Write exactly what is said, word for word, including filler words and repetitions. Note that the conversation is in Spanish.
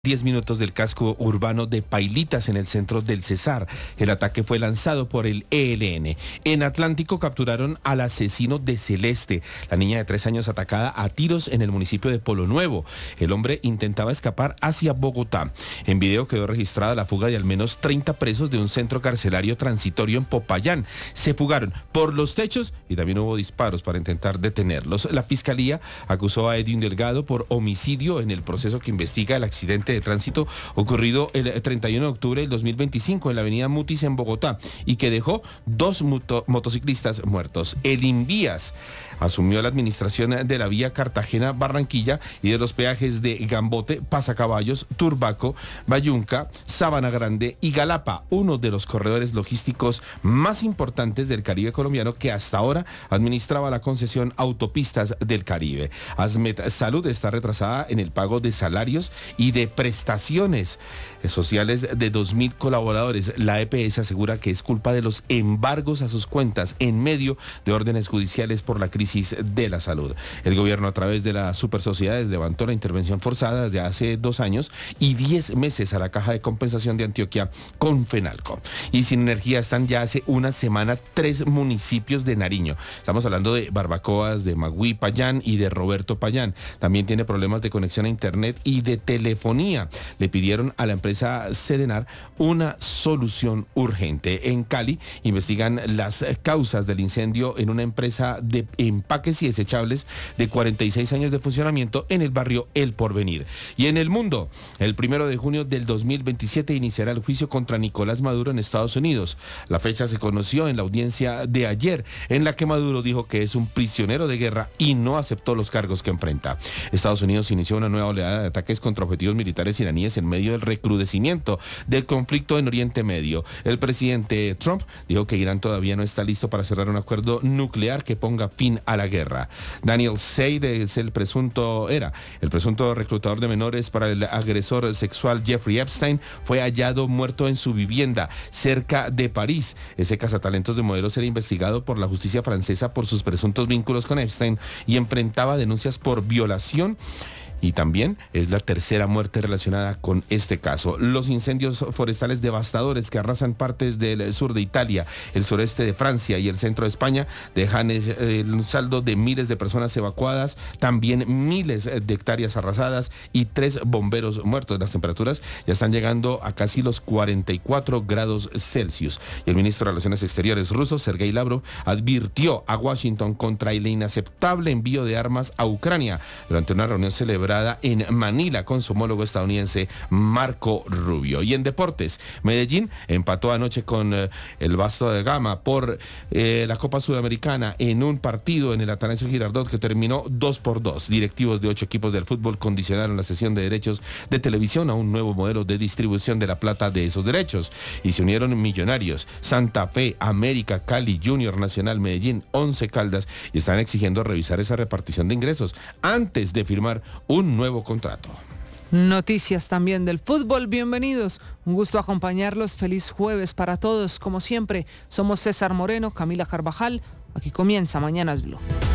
diez minutos del casco urbano de Pailitas en el centro del Cesar. El ataque fue lanzado por el E L N. En Atlántico capturaron al asesino de Celeste, la niña de tres años atacada a tiros en el municipio de Polo Nuevo. El hombre intentaba escapar hacia Bogotá. En video quedó registrada la fuga de al menos treinta presos de un centro carcelario transitorio en Popayán. Se fugaron por los techos y también hubo disparos para intentar detenerlos. La fiscalía acusó a Edwin Delgado por homicidio en el proceso que investiga el accidente de tránsito ocurrido el treinta y uno de octubre del dos mil veinticinco en la avenida Mutis en Bogotá y que dejó dos moto- motociclistas muertos. El Invías asumió la administración de la vía Cartagena-Barranquilla y de los peajes de Gambote, Pasacaballos, Turbaco, Bayunca, Sabana Grande y Galapa, uno de los corredores logísticos más importantes del Caribe colombiano que hasta ahora administraba la concesión Autopistas del Caribe. Asmet Salud está retrasada en el pago de salarios y de prestaciones sociales de dos mil colaboradores. La E P S asegura que es culpa de los embargos a sus cuentas en medio de órdenes judiciales por la crisis de la salud. El gobierno, a través de las supersociedades, levantó la intervención forzada desde hace dos años y diez meses a la Caja de Compensación de Antioquia con Fenalco. Y sin energía están ya hace una semana tres municipios de Nariño. Estamos hablando de Barbacoas, de Magüí, Payán y de Roberto Payán. También tiene problemas de conexión a internet y de telefonía. Le pidieron a la empresa Sedenar una solución urgente. En Cali investigan las causas del incendio en una empresa de empaques y desechables de cuarenta y seis años de funcionamiento en el barrio El Porvenir. Y en el mundo, el primero de junio del dos mil veintisiete iniciará el juicio contra Nicolás Maduro en Estados Unidos. La fecha se conoció en la audiencia de ayer, en la que Maduro dijo que es un prisionero de guerra y no aceptó los cargos que enfrenta. Estados Unidos inició una nueva oleada de ataques contra objetivos militares iraníes en medio del recrudecimiento del conflicto en Oriente Medio. El presidente Trump dijo que Irán todavía no está listo para cerrar un acuerdo nuclear que ponga fin a la guerra. Daniel Seid es el presunto, era el presunto reclutador de menores para el agresor sexual Jeffrey Epstein. Fue hallado muerto en su vivienda cerca de París. Ese cazatalentos de modelos era investigado por la justicia francesa por sus presuntos vínculos con Epstein y enfrentaba denuncias por violación. Y también es la tercera muerte relacionada con este caso. Los incendios forestales devastadores que arrasan partes del sur de Italia, el sureste de Francia y el centro de España dejan eh, un saldo de miles de personas evacuadas, también miles de hectáreas arrasadas y tres bomberos muertos. Las temperaturas ya están llegando a casi los cuarenta y cuatro grados Celsius. Y el ministro de Relaciones Exteriores ruso, Sergei Lavrov, advirtió a Washington contra el inaceptable envío de armas a Ucrania durante una reunión celebrada en Manila con su homólogo estadounidense Marco Rubio. Y en deportes, Medellín empató anoche con eh, el Vasco da Gama por eh, la Copa Sudamericana en un partido en el Atanasio Girardot que terminó dos por dos. Directivos de ocho equipos del fútbol condicionaron la cesión de derechos de televisión a un nuevo modelo de distribución de la plata de esos derechos y se unieron Millonarios, Santa Fe, América, Cali, Junior, Nacional, Medellín, Once Caldas y están exigiendo revisar esa repartición de ingresos antes de firmar un un nuevo contrato. Noticias también del fútbol, bienvenidos. Un gusto acompañarlos. Feliz jueves para todos. Como siempre, somos César Moreno, Camila Carvajal. Aquí comienza Mañanas Blue.